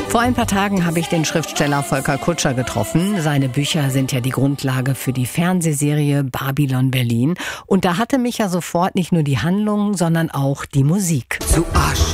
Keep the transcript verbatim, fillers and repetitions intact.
Vor ein paar Tagen habe ich den Schriftsteller Volker Kutscher getroffen. Seine Bücher sind ja die Grundlage für die Fernsehserie Babylon Berlin. Und da hatte mich ja sofort nicht nur die Handlung, sondern auch die Musik. Zu Arsch.